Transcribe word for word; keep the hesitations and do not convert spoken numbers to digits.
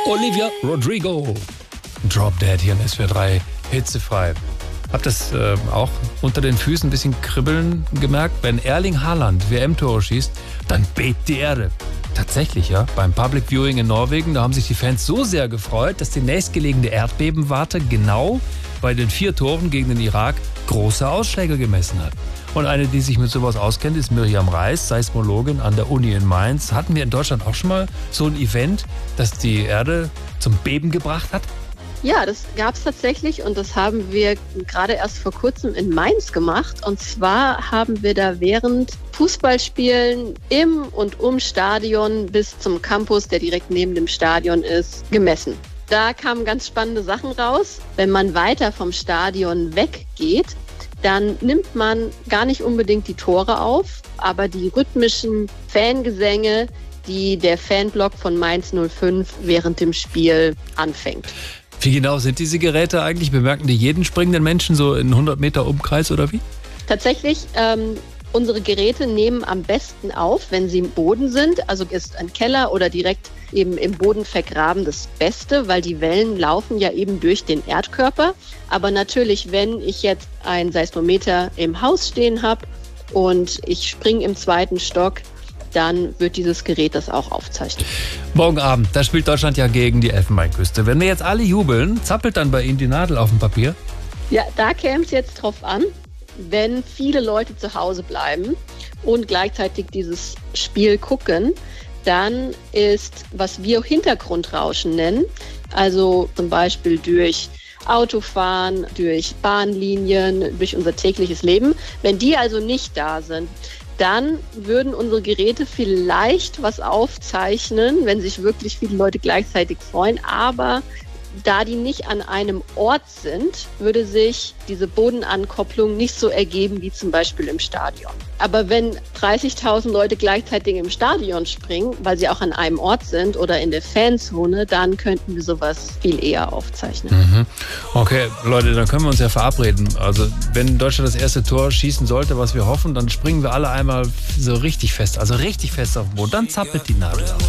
Olivia Rodrigo. Drop Dead hier in S W R drei, hitzefrei. Habt das äh, auch unter den Füßen ein bisschen kribbeln gemerkt? Wenn Erling Haaland W M-Tore schießt, dann bebt die Erde. Tatsächlich, ja. Beim Public Viewing in Norwegen, da haben sich die Fans so sehr gefreut, dass die nächstgelegene Erdbebenwarte genau bei den vier Toren gegen den Irak große Ausschläge gemessen hat. Und eine, die sich mit sowas auskennt, ist Miriam Reis, Seismologin an der Uni in Mainz. Hatten wir in Deutschland auch schon mal so ein Event, das die Erde zum Beben gebracht hat? Ja, das gab es tatsächlich und das haben wir gerade erst vor kurzem in Mainz gemacht. Und zwar haben wir da während Fußballspielen im und um Stadion bis zum Campus, der direkt neben dem Stadion ist, gemessen. Da kamen ganz spannende Sachen raus. Wenn man weiter vom Stadion weggeht, dann nimmt man gar nicht unbedingt die Tore auf, aber die rhythmischen Fangesänge, die der Fanblock von Mainz null fünf während dem Spiel anfängt. Wie genau sind diese Geräte eigentlich? Bemerken die jeden springenden Menschen so in hundert Meter Umkreis oder wie? Tatsächlich, ähm, unsere Geräte nehmen am besten auf, wenn sie im Boden sind. Also ist ein Keller oder direkt eben im Boden vergraben das Beste, weil die Wellen laufen ja eben durch den Erdkörper. Aber natürlich, wenn ich jetzt ein Seismometer im Haus stehen habe und ich springe im zweiten Stock, dann wird dieses Gerät das auch aufzeichnen. Morgen Abend, da spielt Deutschland ja gegen die Elfenbeinküste. Wenn wir jetzt alle jubeln, zappelt dann bei Ihnen die Nadel auf dem Papier? Ja, da käme es jetzt drauf an, wenn viele Leute zu Hause bleiben und gleichzeitig dieses Spiel gucken, dann ist, was wir Hintergrundrauschen nennen, also zum Beispiel durch Autofahren, durch Bahnlinien, durch unser tägliches Leben, wenn die also nicht da sind, dann würden unsere Geräte vielleicht was aufzeichnen, wenn sich wirklich viele Leute gleichzeitig freuen. Aber da die nicht an einem Ort sind, würde sich diese Bodenankopplung nicht so ergeben wie zum Beispiel im Stadion. Aber wenn dreißigtausend Leute gleichzeitig im Stadion springen, weil sie auch an einem Ort sind oder in der Fanzone, dann könnten wir sowas viel eher aufzeichnen. Mhm. Okay, Leute, dann können wir uns ja verabreden. Also wenn Deutschland das erste Tor schießen sollte, was wir hoffen, dann springen wir alle einmal so richtig fest, also richtig fest auf den Boden. Dann zappelt die Nadel auf.